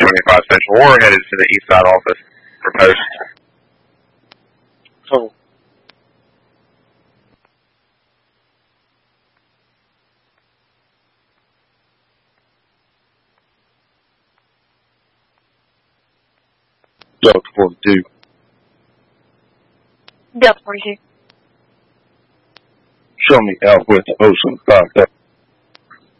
75 Central or headed to the East Side office for post. Oh. Delta 42. Delta 42. Show me Southwest Ocean 5.